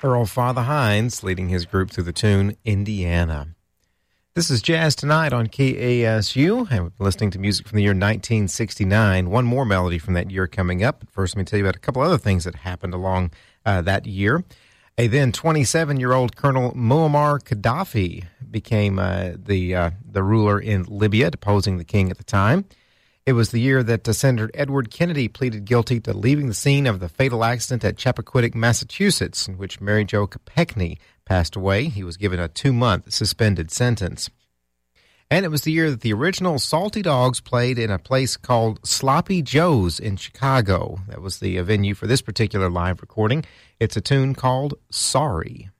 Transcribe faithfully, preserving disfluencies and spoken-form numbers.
Earl Father Hines leading his group through the tune Indiana. This is Jazz Tonight on K A S U, and we're listening to music from the year nineteen sixty-nine. One more melody from that year coming up. But first, let me tell you about a couple other things that happened along uh, that year. A then twenty-seven-year-old Colonel Muammar Gaddafi became uh, the uh, the ruler in Libya, deposing the king at the time. It was the year that uh, Senator Edward Kennedy pleaded guilty to leaving the scene of the fatal accident at Chappaquiddick, Massachusetts, in which Mary Jo Kopechne passed away. He was given a two-month suspended sentence. And it was the year that the original Salty Dogs played in a place called Sloppy Joe's in Chicago. That was the venue for this particular live recording. It's a tune called Sorry.